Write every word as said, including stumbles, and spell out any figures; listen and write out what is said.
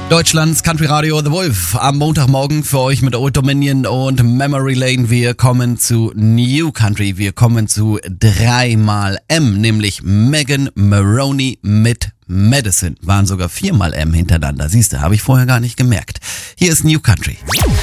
Deutschlands Country Radio The Wolf am Montagmorgen für euch mit Old Dominion und Memory Lane. Wir kommen zu New Country. Wir kommen zu dreimal M, nämlich Megan Moroney mit Medicine. Waren sogar viermal M hintereinander. Siehst du, habe ich vorher gar nicht gemerkt. Hier ist New Country.